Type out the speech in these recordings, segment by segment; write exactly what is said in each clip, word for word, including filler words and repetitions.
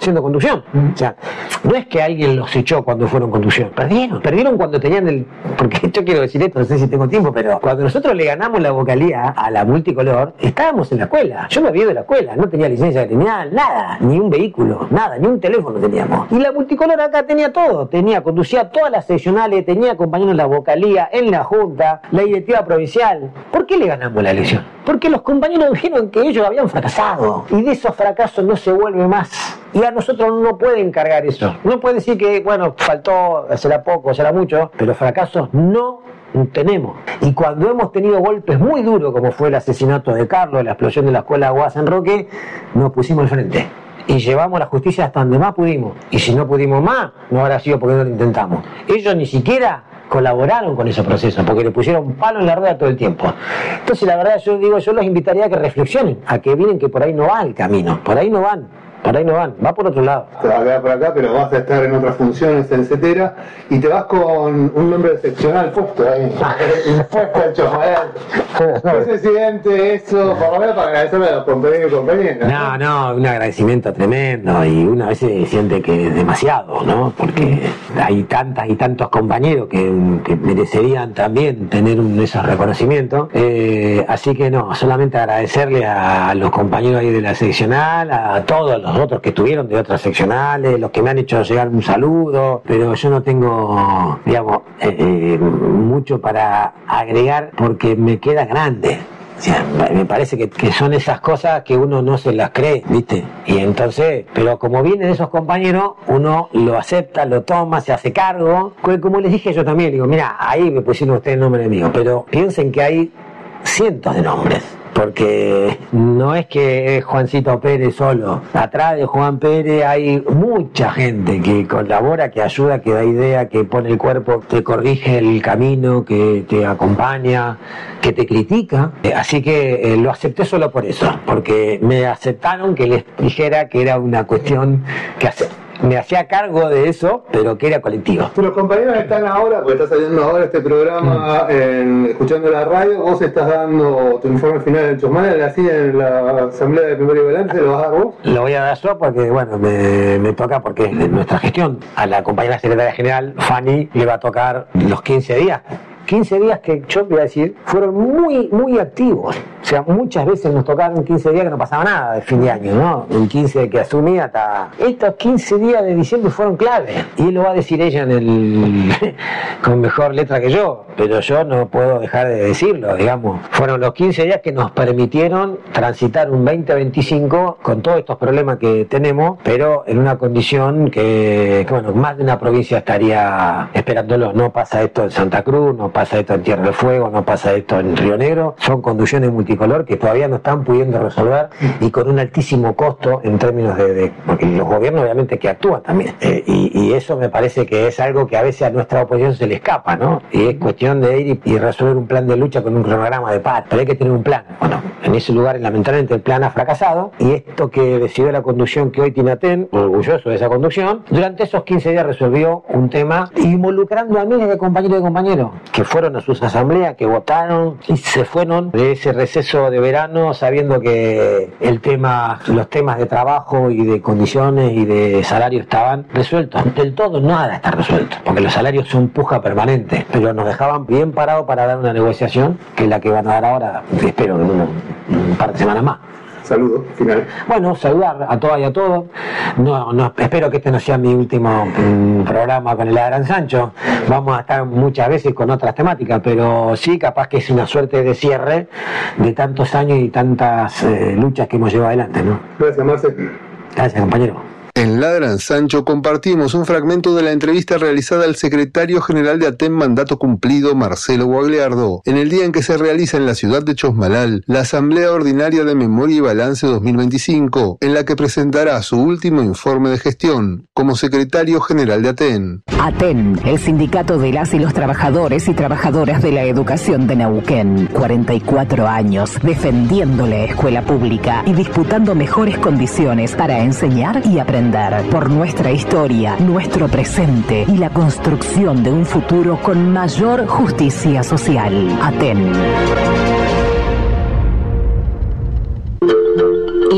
siendo conducción. O sea, no es que alguien los echó cuando fueron conducción, perdieron, perdieron cuando tenían el, porque yo quiero decir esto, no sé si tengo tiempo, pero cuando nosotros le ganamos la vocalía a la multicolor, estábamos en la escuela, yo me había ido de la escuela, no tenía licencia criminal, nada, ni un vehículo, nada, ni un teléfono teníamos. Y la multicolor acá tenía todo, tenía, conducía todas las seccionales, tenía compañeros en la vocalía, en la junta, la directiva provincial. ¿Por qué le ganamos la elección? Porque los compañeros vieron que ellos habían fracasado y de esos fracasos no se vuelve más. Y a nosotros no pueden cargar eso. No puede decir que, bueno, faltó, será poco, será mucho, pero fracasos no tenemos. Y cuando hemos tenido golpes muy duros, como fue el asesinato de Carlos, la explosión de la escuela Aguas en Roque, nos pusimos al frente. Y llevamos la justicia hasta donde más pudimos. Y si no pudimos más, no habrá sido porque no lo intentamos. Ellos ni siquiera colaboraron con ese proceso, porque le pusieron palo en la rueda todo el tiempo. Entonces, la verdad, yo digo, yo los invitaría a que reflexionen, a que miren que por ahí no va el camino, por ahí no van. Por ahí no van, va por otro lado. Te vas a quedar por acá, pero vas a estar en otras funciones en CETERA y te vas con un nombre seccional puesto ahí. Puesto el Chosmalal. ¿Qué se siente eso? Por lo menos para agradecerle a los compañeros y compañeras. No, no, un agradecimiento tremendo y una vez se siente que es demasiado, ¿no? Porque hay tantas y tantos compañeros que, que merecerían también tener un, esos reconocimientos. Eh, así que no, solamente agradecerle a los compañeros ahí de la seccional, a todos los otros que estuvieron de otras seccionales, los que me han hecho llegar un saludo, pero yo no tengo, digamos, eh, eh, mucho para agregar porque me queda grande. O sea, me parece que, que son esas cosas que uno no se las cree, ¿viste? Y entonces, pero como vienen esos compañeros, uno lo acepta, lo toma, se hace cargo. Como les dije yo también, digo, mira, ahí me pusieron ustedes el nombre mío, pero piensen que hay cientos de nombres. Porque no es que es Juancito Pérez solo. Atrás de Juan Pérez hay mucha gente que colabora, que ayuda, que da idea, que pone el cuerpo, que corrige el camino, que te acompaña, que te critica. Así que eh, lo acepté solo por eso, porque me aceptaron que les dijera que era una cuestión que hacer. Me hacía cargo de eso, pero que era colectivo. Los compañeros están ahora, porque está saliendo ahora este programa, en, escuchando la radio, vos estás dando tu informe final del Chosmalal, así en la asamblea de primario y balance, ¿lo vas a dar vos? Lo voy a dar yo porque, bueno, me, me toca porque es de nuestra gestión. A la compañera secretaria general, Fanny, le va a tocar los quince días. quince días que yo voy a decir fueron muy, muy activos. O sea, muchas veces nos tocaron quince días que no pasaba nada de fin de año, ¿no? El quince que asumí hasta... Estos quince días de diciembre fueron clave. Y lo va a decir ella en el... con mejor letra que yo, pero yo no puedo dejar de decirlo, digamos. Fueron los quince días que nos permitieron transitar un veinte veinticinco con todos estos problemas que tenemos, pero en una condición que, que bueno, más de una provincia estaría esperándolo. No pasa esto en Santa Cruz, no pasa esto en Tierra del Fuego, no pasa esto en Río Negro. Son conducciones multicolor que todavía no están pudiendo resolver y con un altísimo costo en términos de, de porque los gobiernos obviamente que actúan también. Eh, y, y eso me parece que es algo que a veces a nuestra oposición se le escapa, ¿no? Y es cuestión de ir y, y resolver un plan de lucha con un cronograma de paz. Pero hay que tener un plan. Bueno, en ese lugar lamentablemente el plan ha fracasado y esto que decidió la conducción que hoy tiene ATEN, orgulloso de esa conducción, durante esos quince días resolvió un tema involucrando a miles de compañeros y compañeros que fueron a sus asambleas, que votaron y se fueron de ese receso de verano sabiendo que el tema, los temas de trabajo y de condiciones y de salario estaban resueltos. Del todo nada está resuelto, porque los salarios son puja permanente, pero nos dejaban bien parados para dar una negociación que es la que van a dar ahora, espero en un, un par de semanas más. Saludos, final. Bueno, saludar a todas y a todos. No, no, espero que este no sea mi último um, programa con el Adran Sancho. Vamos a estar muchas veces con otras temáticas, pero sí, capaz que es una suerte de cierre de tantos años y tantas eh, luchas que hemos llevado adelante, ¿no? Gracias, Marcelo. Gracias, compañero. En Ladran Sancho compartimos un fragmento de la entrevista realizada al secretario general de ATEN Mandato Cumplido, Marcelo Guagliardo, en el día en que se realiza en la ciudad de Chosmalal la Asamblea Ordinaria de Memoria y Balance dos mil veinticinco, en la que presentará su último informe de gestión como secretario general de ATEN. ATEN, el sindicato de las y los trabajadores y trabajadoras de la educación de Neuquén, cuarenta y cuatro años defendiendo la escuela pública y disputando mejores condiciones para enseñar y aprender. Por nuestra historia, nuestro presente y la construcción de un futuro con mayor justicia social. ATEN.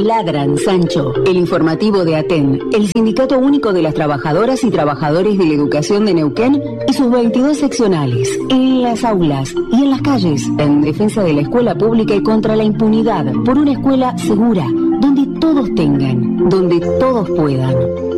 ladran, Sancho. El informativo de ATEN, el Sindicato Único de las Trabajadoras y Trabajadores de la Educación de Neuquén y sus veintidós seccionales, en las aulas y en las calles, en defensa de la escuela pública y contra la impunidad, por una escuela segura, donde todos tengan, donde todos puedan.